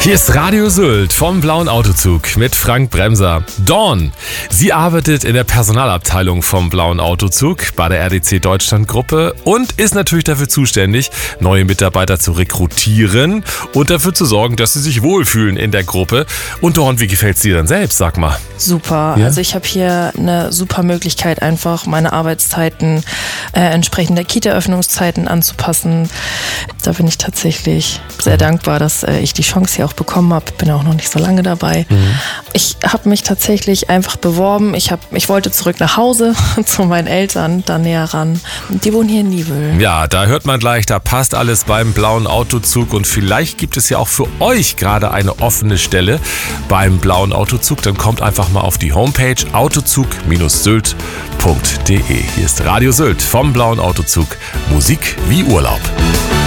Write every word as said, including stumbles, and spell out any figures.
Hier ist Radio Sylt vom Blauen Autozug mit Frank Bremser. Dawn, sie arbeitet in der Personalabteilung vom Blauen Autozug bei der R D C Deutschland Gruppe und ist natürlich dafür zuständig, neue Mitarbeiter zu rekrutieren und dafür zu sorgen, dass sie sich wohlfühlen in der Gruppe. Und Dawn, wie gefällt es dir dann selbst, sag mal? Super, ja? Also ich habe hier eine super Möglichkeit, einfach meine Arbeitszeiten äh, entsprechend der Kita-Öffnungszeiten anzupassen. Da bin ich tatsächlich sehr mhm. dankbar, dass äh, ich die Chance hier auch bekommen habe. Bin auch noch nicht so lange dabei. Mhm. Ich habe mich tatsächlich einfach beworben. Ich, hab, ich wollte zurück nach Hause zu meinen Eltern, da näher ran. Die wohnen hier in Niebüll. Ja, da hört man gleich, da passt alles beim Blauen Autozug und vielleicht gibt es ja auch für euch gerade eine offene Stelle beim Blauen Autozug. Dann kommt einfach mal auf die Homepage autozug Sylt punkt de. Hier ist Radio Sylt vom Blauen Autozug. Musik wie Urlaub.